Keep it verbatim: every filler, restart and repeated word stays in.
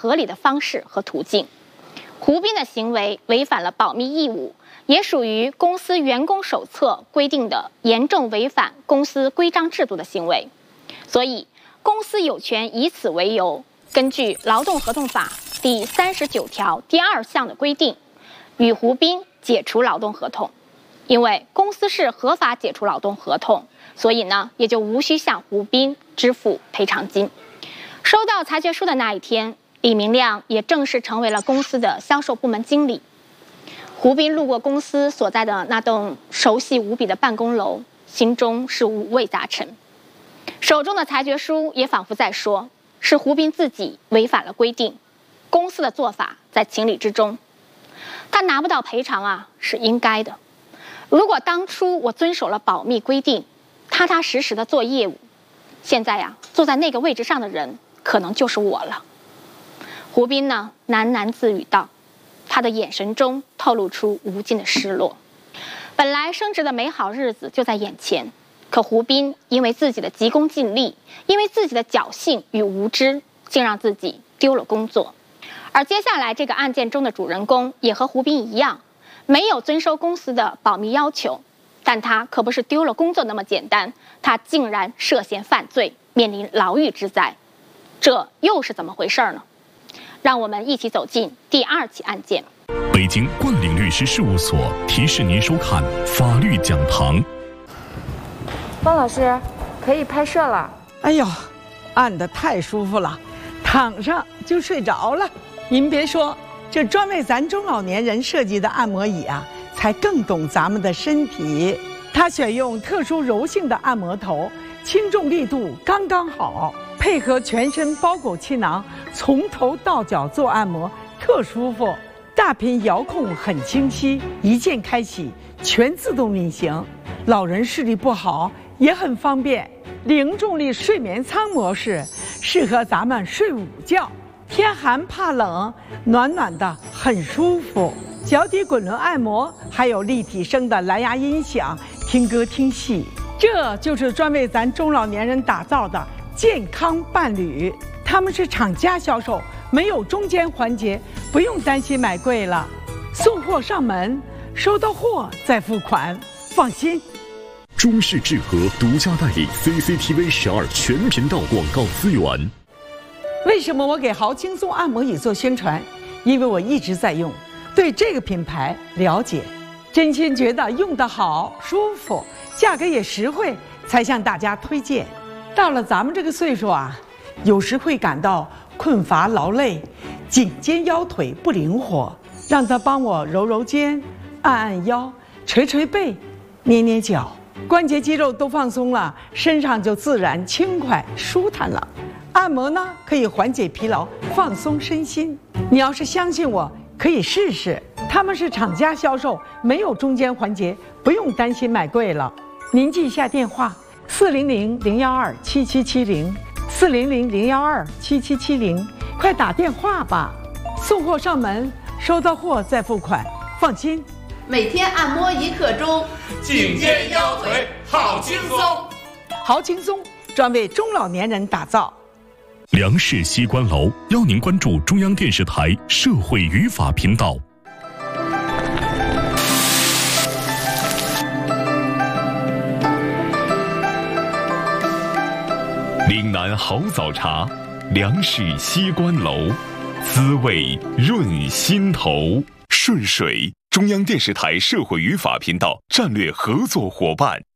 合理的方式和途径。胡斌的行为违反了保密义务，也属于公司员工手册规定的严重违反公司规章制度的行为，所以公司有权以此为由，根据《劳动合同法》第三十九条第二项的规定，与胡斌解除劳动合同。因为公司是合法解除劳动合同，所以呢，也就无需向胡斌支付赔偿金。收到裁决书的那一天，李明亮也正式成为了公司的销售部门经理。胡斌路过公司所在的那栋熟悉无比的办公楼，心中是五味杂陈。手中的裁决书也仿佛在说，是胡斌自己违反了规定，公司的做法在情理之中，他拿不到赔偿啊，是应该的。如果当初我遵守了保密规定，踏踏实实的做业务，现在呀，坐在那个位置上的人可能就是我了。胡斌呢，喃喃自语道，他的眼神中透露出无尽的失落。本来升职的美好日子就在眼前，可胡斌因为自己的急功近利，因为自己的侥幸与无知，竟让自己丢了工作。而接下来这个案件中的主人公也和胡斌一样，没有遵守公司的保密要求，但他可不是丢了工作那么简单，他竟然涉嫌犯罪，面临牢狱之灾，这又是怎么回事呢？让我们一起走进第二起案件。 北京冠岭律师事务所提示您收看法律讲堂。 方老师，可以拍摄了。 哎呦，按得太舒服了，躺上就睡着了。您别说，这专为咱中老年人设计的按摩椅啊，才更懂咱们的身体。它选用特殊柔性的按摩头，轻重力度刚刚好，配合全身包裹气囊，从头到脚做按摩，特舒服。大屏遥控很清晰，一键开启，全自动运行。老人视力不好也很方便。零重力睡眠舱模式适合咱们睡午觉，天寒怕冷，暖暖的很舒服。脚底滚轮按摩，还有立体声的蓝牙音响，听歌听戏。这就是专为咱中老年人打造的健康伴侣。他们是厂家销售，没有中间环节，不用担心买贵了。送货上门，收到货再付款，放心。 中视智和独家代理 C C T V 十二全频道广告资源。 为什么我给豪轻松按摩椅做宣传？因为我一直在用，对这个品牌了解，真心觉得用得好、舒服，价格也实惠，才向大家推荐。到了咱们这个岁数啊，有时会感到困乏劳累，颈肩腰腿不灵活，让他帮我揉揉肩，按按腰，捶捶背，捏捏脚，关节肌肉都放松了，身上就自然轻快舒坦了。按摩呢，可以缓解疲劳，放松身心。你要是相信我，可以试试。他们是厂家销售，没有中间环节，不用担心买贵了。您记一下电话：四零零零幺二七七七零，四零零零幺二七七七零，快打电话吧。送货上门，收到货再付款，放心。 每天按摩一刻钟， 颈肩腰腿好轻松。 好轻松，专为中老年人打造。 梁氏西关楼邀您关注中央电视台社会语法频道。岭南好早茶，梁氏西关楼，滋味润心头。顺水，中央电视台社会语法频道战略合作伙伴。